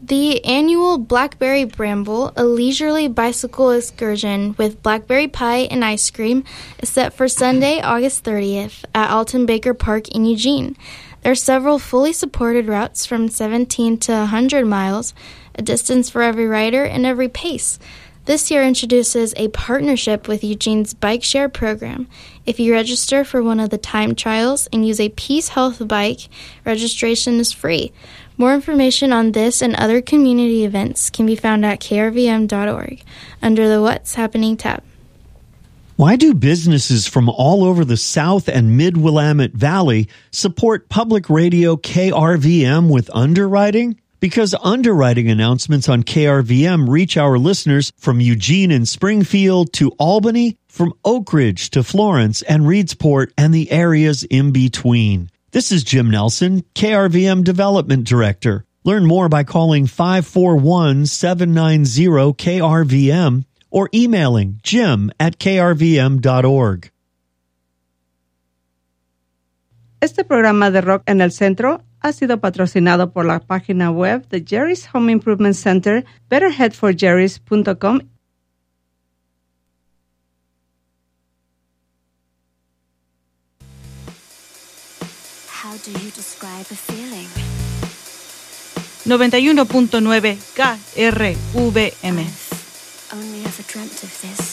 The annual Blackberry Bramble, a leisurely bicycle excursion with blackberry pie and ice cream, is set for Sunday, August 30th at Alton Baker Park in Eugene. There are several fully supported routes from 17 to 100 miles, a distance for every rider and every pace. This year introduces a partnership with Eugene's Bike Share program. If you register for one of the time trials and use a Peace Health bike, registration is free. More information on this and other community events can be found at krvm.org under the What's Happening tab. Why do businesses from all over the South and Mid-Willamette Valley support public radio KRVM with underwriting? Because underwriting announcements on KRVM reach our listeners from Eugene and Springfield to Albany, from Oak Ridge to Florence and Reedsport and the areas in between. This is Jim Nelson, KRVM Development Director. Learn more by calling 541-790-KRVM or emailing jim@krvm.org. Este programa de Rock en el Centro ha sido patrocinado por la página web de Jerry's Home Improvement Center, betterheadforjerrys.com. How do you describe a feeling? 91.9 KRVM. I've only ever dreamt of this.